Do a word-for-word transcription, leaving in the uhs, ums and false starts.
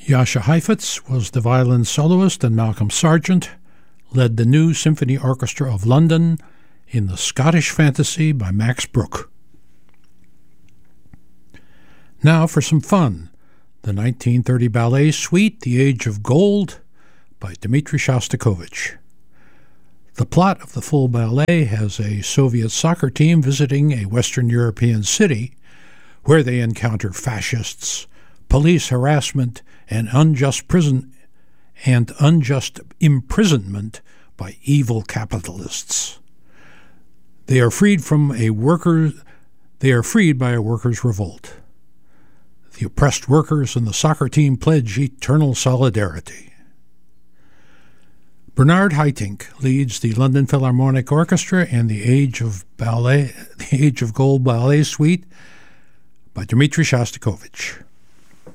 Jascha Heifetz was the violin soloist, and Malcolm Sargent led the New Symphony Orchestra of London in The Scottish Fantasy by Max Bruch. Now for some fun, the nineteen thirty ballet suite The Age of Gold by Dmitri Shostakovich. The plot of the full ballet has a Soviet soccer team visiting a Western European city where they encounter fascists, police harassment, and unjust prison and unjust imprisonment by evil capitalists. They are freed from a worker they are freed by a workers' revolt. The oppressed workers and the soccer team pledge eternal solidarity. Bernard Haitink leads the London Philharmonic Orchestra and the Age of Ballet, the Age of Gold Ballet Suite by Dmitri Shostakovich.